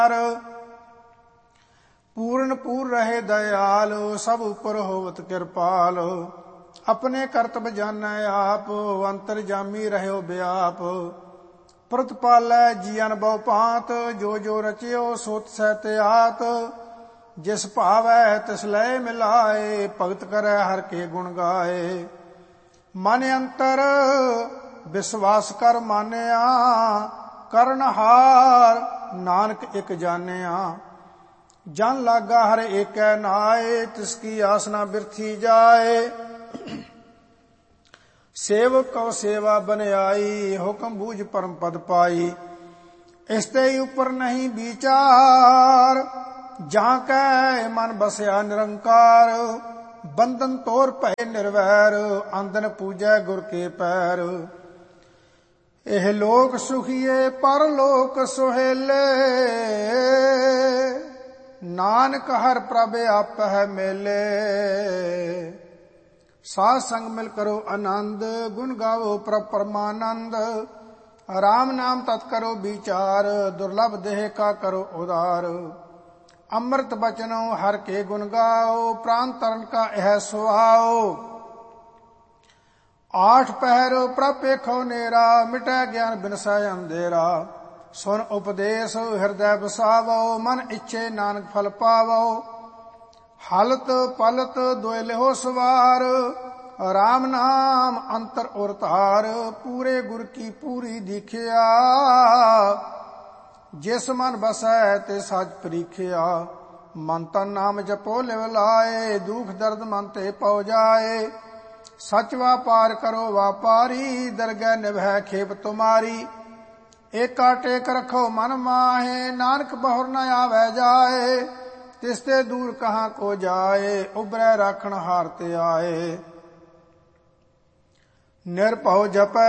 पूर्ण पूर रहे दयाल, सब उपर होवत कृपाल। अपने करतब जानै आप, अंतरजामी रहो व्याप। प्रतिपालै जियन बहु पात, जो जो रचियो सोत सहत आत। जिस भावै तिस लय मिलाए, भगत करै हर के गुण गाए। मन अंतर विश्वास कर मानिया, करनहार नानक एक जानिया। जन लागा हर एकै नाए, तिसकी आसना बिरथी जाए। सेवक कौ सेवा बनियाई, हुक्म बूझ परम पद पाई। इसते ऊपर नहीं विचार, जहाँ कै मन बसया निरंकार। बंधन तोर भय निर्वैर, आंदन पूजै गुर के पैर। एह लोक सुखिए परलोक सुहेले, नानक हर प्रभ आपै मेले। साध संग मिल करो आनंद, गुण गावो प्रभ परमानंद। राम नाम तत् करो विचार, दुर्लभ देह का करो उदार। अमृत बचनो हर के गुण गाओ, प्राण तरण का यह सुहाओ। आठ पहरो प्रभ पेखो नेरा, मिटै ज्ञान बिनसै अंधेरा। सुन उपदेश हृदय बसावो, मन इच्छे नानक फल पावो। हलत पलत दोय लिहो सवार, राम नाम अंतर और तार। पूरे गुर की पूरी दीखिया, जिस मन बसै ते सच परीखिया। मन तन नाम जपो लिव लाए, दुख दर्द मन ते पौ जाए। सच व्यापार करो व्यापारी, दरगह निभै खेप तुम्हारी। एका टेक रखो मन माहे, नानक बहुर न आवे जाए। तिसते दूर कहाँ को जाए, उबरै राखण हार ते आए। निरभउ जपै